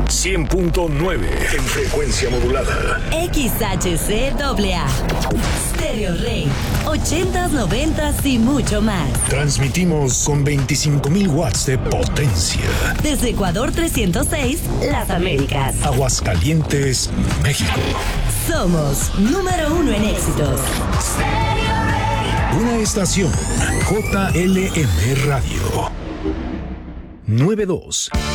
100.9 en frecuencia modulada. XHCAA. Stereo Rey. 80s, 90s y mucho más. Transmitimos con 25,000 watts de potencia. Desde Ecuador 306, Las Américas. Aguascalientes, México. Somos número 1 en éxitos. Stereo Rey. Una estación JLM Radio. 92.